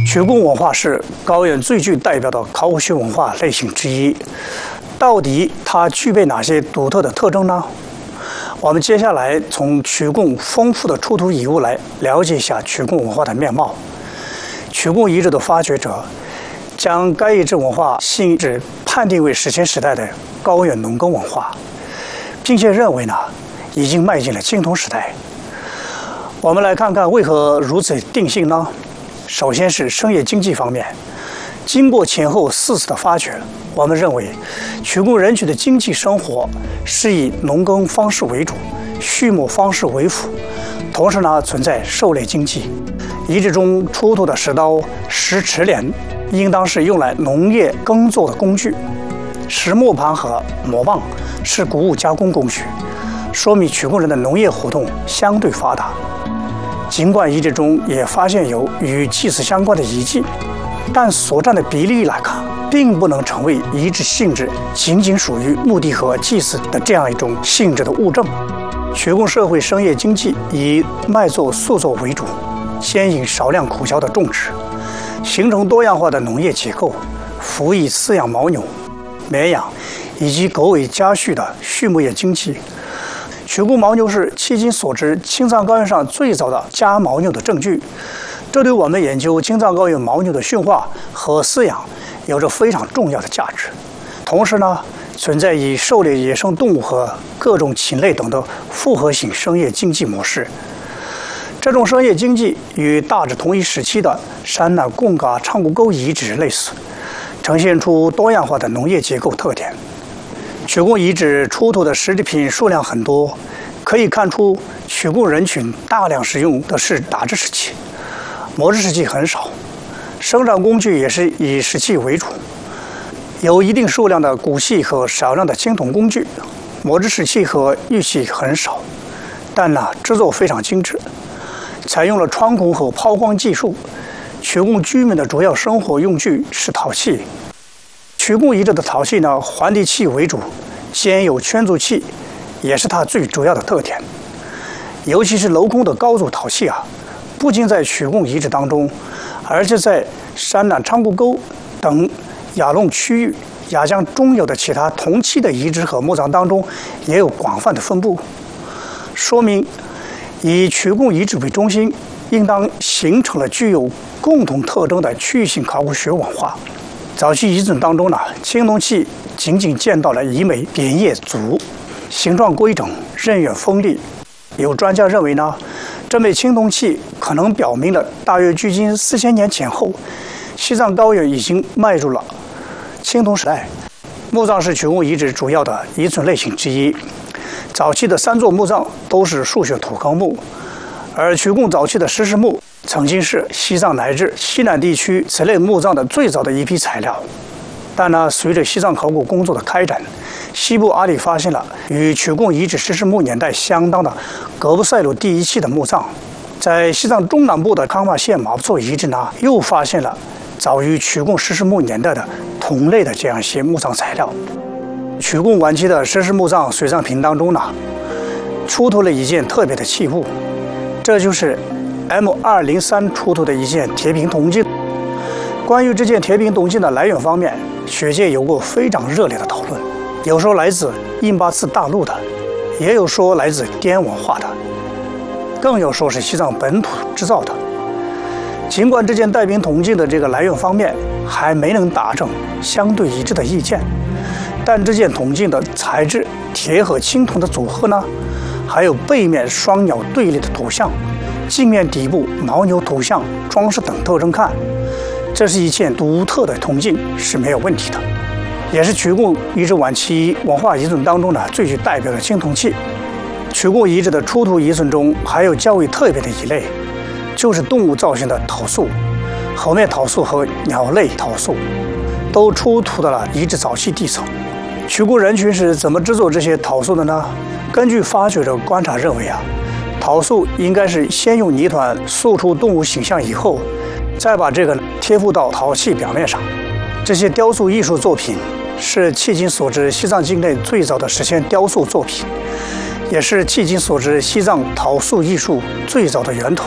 曲贡文化是高原最具代表的考古学文化类型之一。到底它具备哪些独特的特征呢？我们接下来从曲贡丰富的出土遗物来了解一下曲贡文化的面貌。曲贡遗址的发掘者将该遗址文化性质判定为史前时代的高原农耕文化，并且认为呢，已经迈进了青铜时代。我们来看看为何如此定性呢？首先是商业经济方面，经过前后4次的发掘，我们认为曲贡人群的经济生活是以农耕方式为主，畜牧方式为辅，同时呢存在狩猎经济。遗址中出土的石刀、石齿镰应当是用来农业耕作的工具，石磨盘和磨棒是谷物加工工具，说明曲贡人的农业活动相对发达。尽管遗址中也发现有与祭祀相关的遗迹，但所占的比例来看，并不能成为遗址性质仅仅属于墓地和祭祀的这样一种性质的物证。曲贡社会商业经济以麦作、粟作为主，先引少量苦荞的种植，形成多样化的农业结构，辅以饲养牦牛、绵羊以及狗尾家畜的畜牧业经济。曲贡牦牛是迄今所知青藏高原上最早的家牦牛的证据，这对我们研究青藏高原牦牛的驯化和饲养有着非常重要的价值。同时呢，存在以狩猎野生动物和各种禽类等的复合型商业经济模式。这种商业经济与大致同一时期的山南贡嘎昌古沟遗址类似，呈现出多样化的农业结构特点。曲贡遗址出土的石制品数量很多，可以看出曲贡人群大量使用的是打制石器，磨制石器很少，生产工具也是以石器为主，有一定数量的骨器和少量的青铜工具，磨制石器和玉器很少，但呢制作非常精致，采用了穿孔和抛光技术。曲贡居民的主要生活用具是陶器。曲贡遗址的陶器呢，环地器为主，兼有圈足器，也是它最主要的特点。尤其是镂空的高足陶器啊，不仅在曲贡遗址当中，而且在山南昌古沟等雅砻区域、雅江中游的其他同期的遗址和墓葬当中，也有广泛的分布，说明以曲贡遗址为中心，应当形成了具有共同特征的区域性考古学文化。早期遗存当中呢，青铜器仅仅见到了一枚扁叶足，形状规整，刃远锋利。有专家认为呢，这枚青铜器可能表明了大约距今4000年前后，西藏高原已经迈入了青铜时代。墓葬是曲贡遗址主要的遗存类型之一。早期的3座墓葬都是树穴土坑墓，而曲贡早期的石室墓曾经是西藏乃至西南地区此类墓葬的最早的一批材料。但呢，随着西藏考古工作的开展，西部阿里发现了与曲贡遗址石室墓年代相当的格布赛鲁第1期的墓葬。在西藏中南部的康玛县马布措遗址呢，又发现了早于曲贡石室墓年代的同类的这样一些墓葬材料。曲贡晚期的石室墓葬随葬品当中呢，出土了一件特别的器物，这就是 M203 出土的一件铁瓶铜镜。关于这件铁瓶铜镜的来源方面，学界有过非常热烈的讨论，有说来自印巴次大陆的，也有说来自滇文化的，更有说是西藏本土制造的。尽管这件带瓶铜镜的这个来源方面还没能达成相对一致的意见，但这件铜镜的材质铁和青铜的组合呢，还有背面双鸟对立的图像，镜面底部牦牛图像装饰等特征看，这是一件独特的铜镜是没有问题的，也是曲贡遗址晚期文化遗存当中呢最具代表的青铜器。曲贡遗址的出土遗存中还有较为特别的一类，就是动物造型的陶塑，猴面陶塑和鸟类陶塑都出土到了遗址早期地层。曲贡人群是怎么制作这些陶塑的呢？根据发掘者观察认为啊，陶塑应该是先用泥团塑出动物形象以后，再把这个贴附到陶器表面上。这些雕塑艺术作品是迄今所知西藏境内最早的实现雕塑作品，也是迄今所知西藏陶塑艺术最早的源头。